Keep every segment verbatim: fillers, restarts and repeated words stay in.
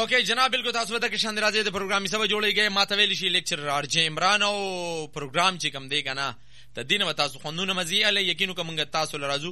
اوکے جناب بالکل تاسو ته کې شان راځي د پروګرام سبا جوړیږي ما ته ویل شي لیکچر ارجه عمران او پروګرام چې کوم دی کنه ته دینه و تاسو خونونه مزي اله یقینو کوم تاسو لرازو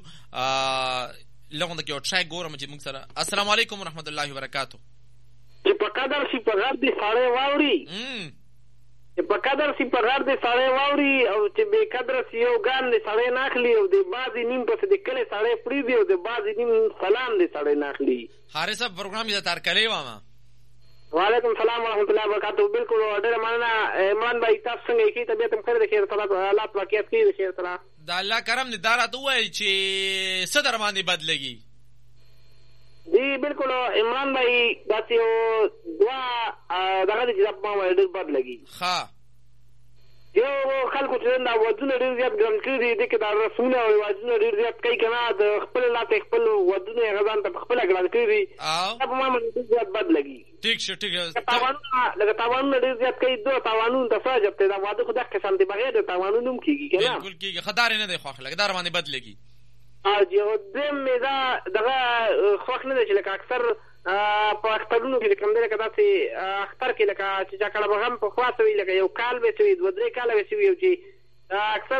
لغون د یو ټرای ګورم چې موږ سره السلام علیکم ورحمت الله وبرکاتہ چې په قدر شي په غر دي ساړې واوري چې په قدر شي په غر دي ساړې واوري او چې به قدر شي یو ګان دي ساړې ناخلي او د بازي نیم په دې کله ساړې پری دی او د بازي نیم سلام دي ساړې ناخلي حارث صاحب پروګرام یې تار کړی و ما وعلیکم السلام ورحمت الله وبرکاتہ بالکل ډېر مننه عمران بھائی تاسو څنګه کې طبيعت هم خیر ده خیر تعالی الله پاکیت کې خیر تعالی د الله کرم دې دارات وای چې صدر باندې بدلږي جی بالکل عمران بھائی داسیو دوا دغه دې جواب ما وړ بد لګي ها یو خلکو چې دا ودونه ډیر زیات ګرم کړي دي کې دا رسونه او ودونه ډیر زیات کوي کنه د خپل لاته خپل ودونه غزان ته خپل ګران کړي دا په ما باندې زیات بد لګي ٹھیک شه ٹھیک شه تاوان لکه تاوان ډیر زیات کوي دوه تاوانون د فاجب ته دا واده خو د قسم دی بغیر د تاوانونو کیږي کنه بالکل کیږي خدای نه دی خو لګدار باندې بد لګي اجي او دې مې دا دغه خوښ نه دی چې لکه اکثر په اخترونو کې کوم دغه کدا چې اختر کې لکه چې چا کله بغم په خواص وی لکه یو کال به وي دوه درې کال به وي چې اکثر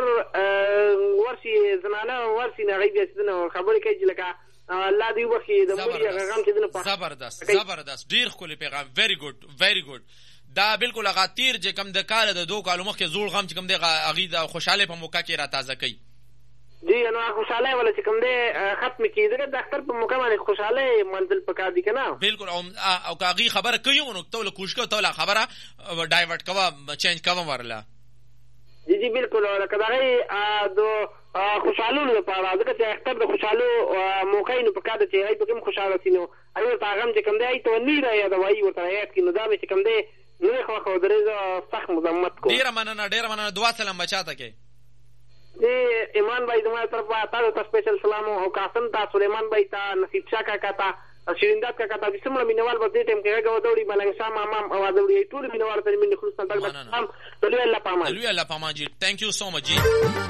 ورشي زنانه ورشي نه غي دې خبرې کوي چې لکه الله دې وخی د مولي غم چې دنه په زبردست زبردست ډیر خولي پیغام ویری ګډ ویری ګډ دا بالکل هغه تیر چې کوم د کال د دوه کالو مخکې زوړ غم چې کوم د اغیدا خوشاله په موقع کې را تازه کوي جی نو خوشاله ولا چې کوم دې ختم کیږي د اختر په موقع باندې خوشاله منزل پکا دي کنه بالکل او او کاغي خبره کوي نو ته کوشش کوه ته خبره ډایورټ کوا چینج کوا ورلا جی جی بالکل لکه دا دو خوشالو لپاره ځکه چې اختر د خوشالو موقع نو پکا د چې هي په کوم خوشاله سينو ایو تاغم چې کوم دی ته نه راي دا وایي ورته یاد کینو دا چې کوم دی نو خو خو درې سخت مزمت کو ډیر مننه ډیر مننه دعا سلام بچاته کې جی ایمان بھائی زموږ طرفه تاسو ته سپیشل سلام او قاسم تا سليمان بھائی تا نصیب شاه کاکا تا شیریندات کاکا تا چې څومره مینوال په دې ټیم کې هغه ودوړي ملنګ شاه مامام او ودوړي ټول مینوال ته مين خلص تک تک هم ټول الله پامان الله پامان جی ثانک یو سو مچ جی